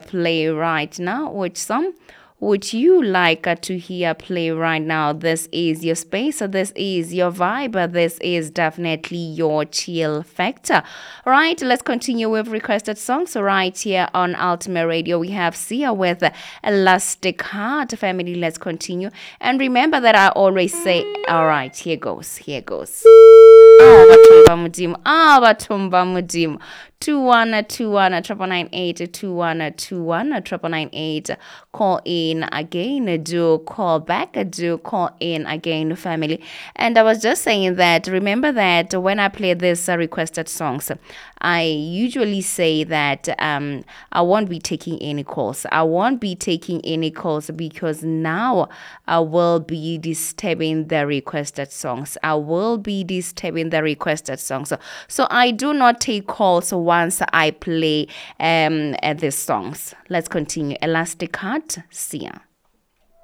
play right now? Which song would you like to hear play right now? This is your space, this is your vibe, this is definitely your chill factor. All right, let's continue with requested songs right here on Ultimate Radio. We have Sia with Elastic Heart. Family, let's continue. And remember that I always say, all right, here goes, here goes. Batumba mudim 2121 call in again, do call back, do call in again, family. And I was just saying that remember that when I play this requested songs, I usually say that I won't be taking any calls. I won't be taking any calls because now I will be disturbing the requested songs. I will be disturbing the requested songs. So I do not take calls once I play these songs. Let's continue. Elastic Heart, Sia.